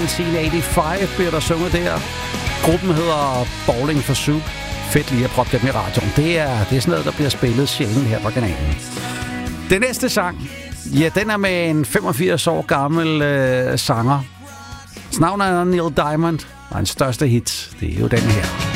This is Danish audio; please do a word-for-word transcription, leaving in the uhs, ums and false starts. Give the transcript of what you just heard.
nitten otteoghalvfems bliver der sunget der. Gruppen hedder Bowling for Soup. Fedt lige at proppe dem i radioen. Det er, det er sådan noget, der bliver spillet sjældent her på kanalen. Den næste sang, ja, den er med en femogfirs år gammel øh, sanger. Hans navn er Neil Diamond, og hans største hit, det er jo den her.